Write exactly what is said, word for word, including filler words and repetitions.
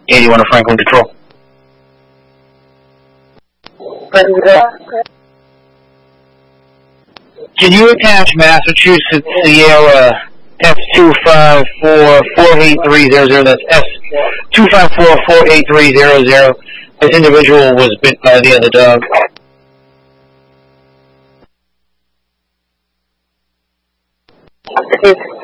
eighty-one of Franklin Patrol. Can you attach Massachusetts Sierra S two five four four eight three zero zero? That's S two five four four eight three zero zero. This individual was bit by the other dog. It's